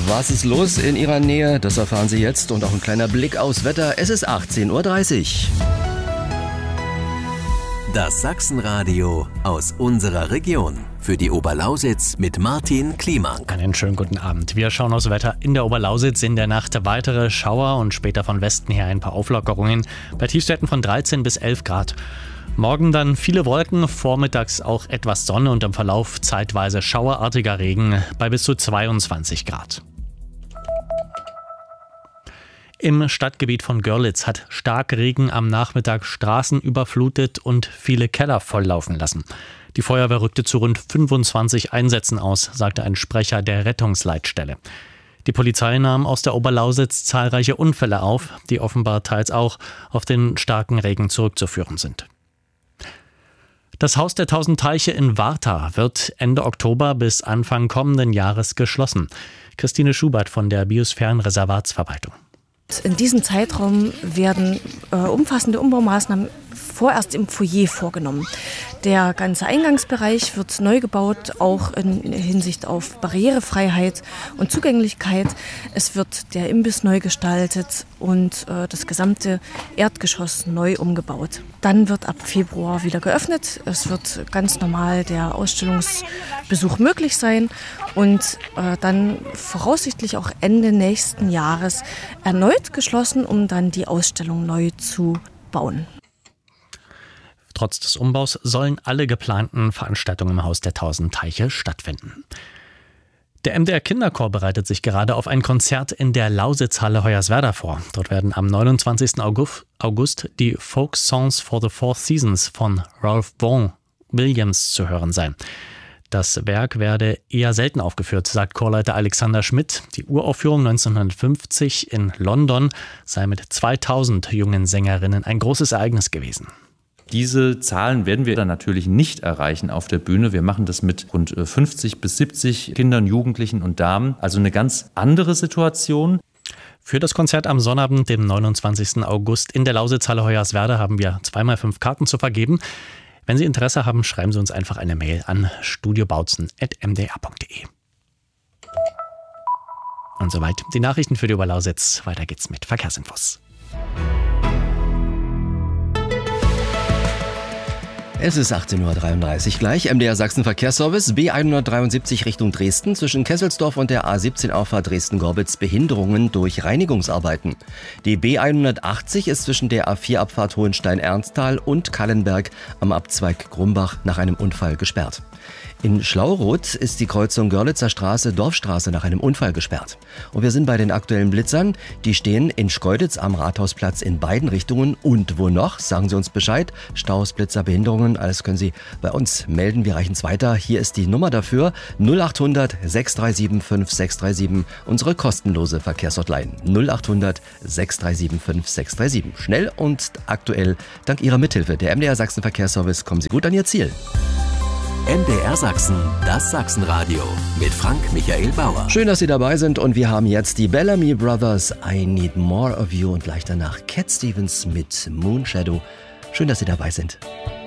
Was ist los in Ihrer Nähe? Das erfahren Sie jetzt und auch ein kleiner Blick aufs Wetter. Es ist 18:30 Uhr. Das Sachsenradio aus unserer Region. Für die Oberlausitz mit Martin Klimank. Einen schönen guten Abend. Wir schauen aufs Wetter in der Oberlausitz. In der Nacht weitere Schauer und später von Westen her ein paar Auflockerungen. Bei Tiefstwerten von 13 bis 11 Grad. Morgen dann viele Wolken, vormittags auch etwas Sonne und im Verlauf zeitweise schauerartiger Regen bei bis zu 22 Grad. Im Stadtgebiet von Görlitz hat Starkregen am Nachmittag Straßen überflutet und viele Keller volllaufen lassen. Die Feuerwehr rückte zu rund 25 Einsätzen aus, sagte ein Sprecher der Rettungsleitstelle. Die Polizei nahm aus der Oberlausitz zahlreiche Unfälle auf, die offenbar teils auch auf den starken Regen zurückzuführen sind. Das Haus der 1000 Teiche in Warta wird Ende Oktober bis Anfang kommenden Jahres geschlossen. Christine Schubert von der Biosphärenreservatsverwaltung. In diesem Zeitraum werden umfassende Umbaumaßnahmen vorerst im Foyer vorgenommen. Der ganze Eingangsbereich wird neu gebaut, auch in Hinsicht auf Barrierefreiheit und Zugänglichkeit. Es wird der Imbiss neu gestaltet und das gesamte Erdgeschoss neu umgebaut. Dann wird ab Februar wieder geöffnet. Es wird ganz normal der Ausstellungsbesuch möglich sein und dann voraussichtlich auch Ende nächsten Jahres erneut geschlossen, um dann die Ausstellung neu zu bauen. Trotz des Umbaus sollen alle geplanten Veranstaltungen im Haus der 1000 Teiche stattfinden. Der MDR Kinderchor bereitet sich gerade auf ein Konzert in der Lausitzhalle Hoyerswerda vor. Dort werden am 29. August die Folk Songs for the Four Seasons von Ralph Vaughan Williams zu hören sein. Das Werk werde eher selten aufgeführt, sagt Chorleiter Alexander Schmidt. Die Uraufführung 1950 in London sei mit 2000 jungen Sängerinnen ein großes Ereignis gewesen. Diese Zahlen werden wir dann natürlich nicht erreichen auf der Bühne. Wir machen das mit rund 50 bis 70 Kindern, Jugendlichen und Damen. Also eine ganz andere Situation. Für das Konzert am Sonnabend, dem 29. August in der Lausitzhalle Hoyerswerda haben wir 2x5 Karten zu vergeben. Wenn Sie Interesse haben, schreiben Sie uns einfach eine Mail an studiobautzen@mdr.de. Und soweit die Nachrichten für die Oberlausitz. Weiter geht's mit Verkehrsinfos. Es ist 18:33 Uhr gleich. MDR Sachsen Verkehrsservice, B173 Richtung Dresden, zwischen Kesselsdorf und der A17 Auffahrt Dresden-Gorbitz Behinderungen durch Reinigungsarbeiten. Die B180 ist zwischen der A4-Abfahrt Hohenstein-Ernsthal und Kallenberg am Abzweig Grumbach nach einem Unfall gesperrt. In Schlauroth ist die Kreuzung Görlitzer Straße-Dorfstraße nach einem Unfall gesperrt. Und wir sind bei den aktuellen Blitzern. Die stehen in Schkeuditz am Rathausplatz in beiden Richtungen. Und wo noch? Sagen Sie uns Bescheid. Staus, Blitzer, Behinderungen, alles können Sie bei uns melden. Wir reichen es weiter. Hier ist die Nummer dafür. 0800 637 5637. Unsere kostenlose Verkehrshotline. 0800 637 5637. Schnell und aktuell. Dank Ihrer Mithilfe. Der MDR Sachsen Verkehrsservice. Kommen Sie gut an Ihr Ziel. MDR Sachsen, das Sachsenradio mit Frank Michael Bauer. Schön, dass Sie dabei sind und wir haben jetzt die Bellamy Brothers, I Need More of You und gleich danach Cat Stevens mit Moonshadow. Schön, dass Sie dabei sind.